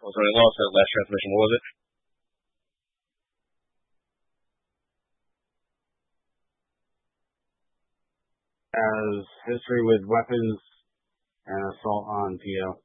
Oh, sorry, I lost that last transmission. What was it? Has history with weapons and assault on PO.